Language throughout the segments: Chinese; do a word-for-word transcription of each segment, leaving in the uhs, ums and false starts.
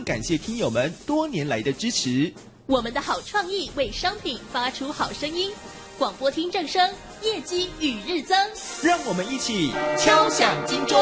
感谢听友们多年来的支持。 我们的好创意为商品发出好声音，广播听正声，业绩与日增。 让我们一起敲响金钟。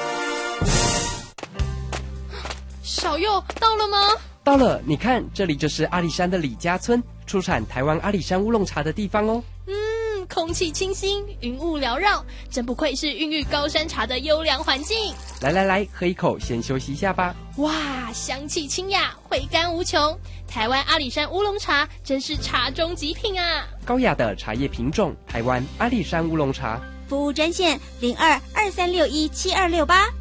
小佑到了吗？ 到了，你看，这里就是阿里山的李家村，出产台湾阿里山乌龙茶的地方哦。 嗯，空气清新，云雾缭绕，真不愧是孕育高山茶的优良环境。 来来来，喝一口，先休息一下吧。 哇，香气清雅，回甘无穷。台湾阿里山乌龙茶真是茶中极品啊！ 高雅的茶叶品种，台湾阿里山乌龙茶。 服务专线零二二三六一七二六八。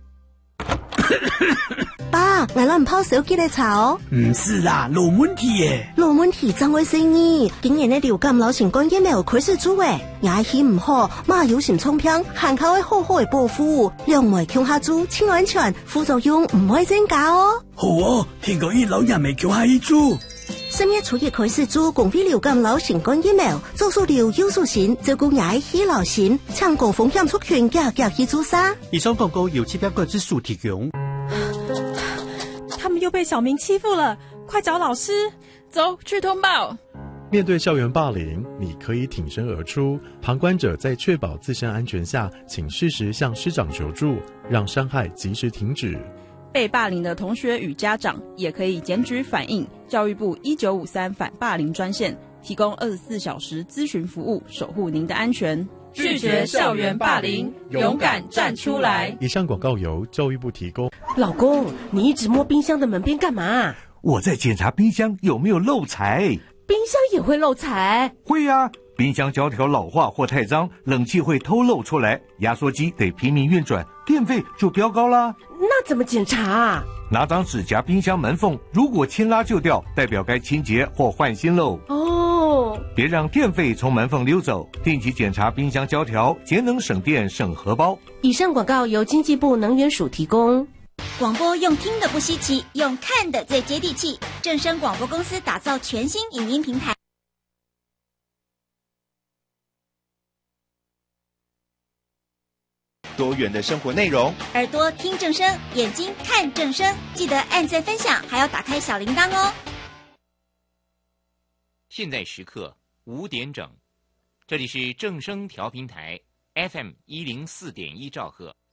爸，我咱泡手机的茶哦。 唔是啦，老问题耶。 老问题怎回事呢？今年的流感、流行感染有开始做诶，牙齿唔好，马有心冲偏，含口会好好的保护，两枚强下注，清安全，副作用唔会增加哦。 好哦，听讲伊老人未强下一注。 十月初一开始做公费流感、流行感疫苗，做数流优素型，照顾牙齿流行，抢高风险族群嘅嘅去做啥？ 以上广告由七标个之数提供。 他们又被小明欺负了，快找老师！ 走去通报。 面对校园霸凌，你可以挺身而出。旁观者在确保自身安全下，请适时向师长求助，让伤害及时停止。 被霸凌的同学与家长也可以检举反映教育部一九五三反霸凌专线，提供二十四小时咨询服务，守护您的安全。 拒绝校园霸凌，勇敢站出来。 以上广告由教育部提供。 老公，你一直摸冰箱的门边干嘛？ 我在检查冰箱有没有漏财。 冰箱也会漏财？ 会啊，冰箱胶条老化或太脏，冷气会偷漏出来，压缩机得拼命运转，电费就飙高啦。 那怎么检查啊？ 拿张纸夹冰箱门缝，如果轻拉就掉，代表该清洁或换新喽。 哦， 别让电费从门缝溜走，定期检查冰箱胶条，节能省电省荷包。 以上广告由经济部能源署提供。 广播用听的不稀奇，用看的最接地气。正声广播公司打造全新影音平台。 多元的生活内容， 耳朵听正声，眼睛看正声，记得按赞分享，还要打开小铃铛哦。 现在时刻五点整，这里是正声调频台 F M 一零四点一兆赫。